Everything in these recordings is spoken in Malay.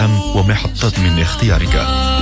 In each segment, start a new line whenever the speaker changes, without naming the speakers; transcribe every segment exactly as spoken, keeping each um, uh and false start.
أم ومحطة من اختيارك.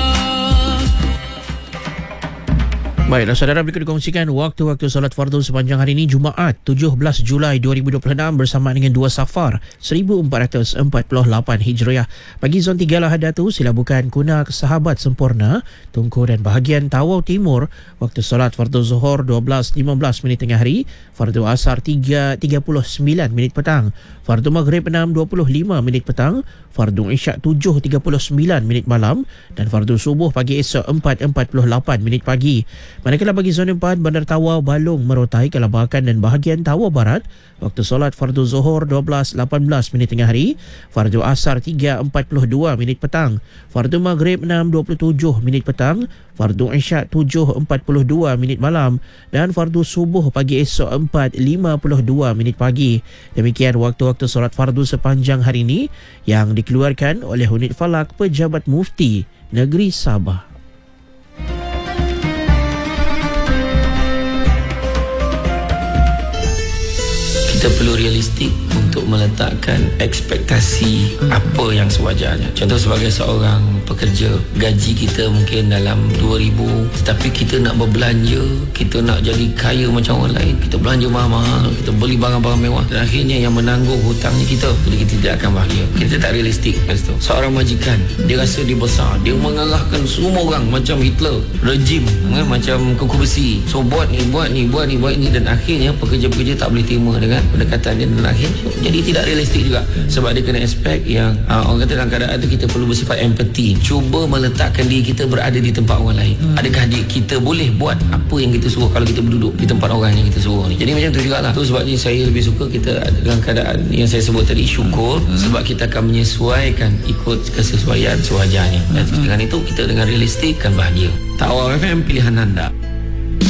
Baiklah saudara, berikut dikongsikan waktu-waktu solat fardu sepanjang hari ini Jumaat tujuh belas Julai dua ribu dua puluh enam bersama dengan dua Safar seribu empat ratus empat puluh lapan Hijriah. Bagi zon tiga Lahadatu, silabukan Kunak, Sahabat Sempurna, Tungku dan bahagian Tawau Timur, waktu solat fardu Zuhur dua belas lima belas minit tengah hari, fardu Asar tiga tiga puluh sembilan minit petang, fardu Maghrib enam dua puluh lima minit petang, fardu Isyak tujuh tiga puluh sembilan minit malam dan fardu Subuh pagi esok empat empat puluh lapan minit pagi. Manakala bagi zon empat, Bandar Tawau, Balong, Merotai, Kelabakan dan bahagian Tawau Barat, waktu solat fardu Zuhur dua belas lapan belas minit tengah hari, fardu Asar tiga empat puluh dua minit petang, fardu Maghrib enam dua puluh tujuh minit petang, fardu Isyak tujuh empat puluh dua minit malam dan fardu Subuh pagi esok empat lima puluh dua minit pagi. Demikian waktu-waktu solat fardu sepanjang hari ini yang dikeluarkan oleh Unit Falak Pejabat Mufti Negeri Sabah.
Kita perlu realistik untuk meletakkan ekspektasi apa yang sewajarnya. Contoh, sebagai seorang pekerja, gaji kita mungkin dalam dua ribu, tetapi kita nak berbelanja, kita nak jadi kaya macam orang lain, kita belanja mahal-mahal, kita beli barang-barang mewah, dan akhirnya yang menanggung hutangnya kita, jadi kita tidak akan bahagia. Kita tak realistik. Seorang majikan, dia rasa dia besar, dia mengarahkan semua orang macam Hitler, rejim kan? Macam kuku besi, so buat ni, buat ni, buat ni, buat ni, dan akhirnya pekerja-pekerja tak boleh terima dengan pendekatan dia, dan akhirnya jadi tidak realistik juga. Sebab dia kena aspek yang uh, orang kata dalam keadaan itu kita perlu bersifat empati, cuba meletakkan diri kita berada di tempat orang lain. hmm. Adakah dia, kita boleh buat apa yang kita suruh kalau kita berduduk di tempat orang yang kita suruh ni? Jadi macam tu jugalah. Tu sebabnya saya lebih suka kita dalam keadaan yang saya sebut tadi, syukur, hmm. sebab kita akan menyesuaikan ikut kesesuaian sewajarnya. Dan dengan itu kita dengan realistik akan bahagia. Tawau F M, pilihan anda.